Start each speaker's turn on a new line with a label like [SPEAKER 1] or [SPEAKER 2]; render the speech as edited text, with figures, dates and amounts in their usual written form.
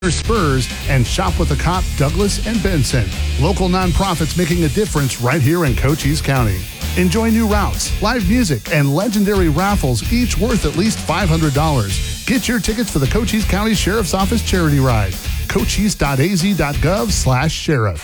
[SPEAKER 1] Spurs, and Shop with a Cop Douglas and Benson. Local nonprofits making a difference right here in Cochise County. Enjoy new routes, live music, and legendary raffles, each worth at least $500. Get your tickets for the Cochise County Sheriff's Office Charity Ride. Cochise.az.gov/sheriff.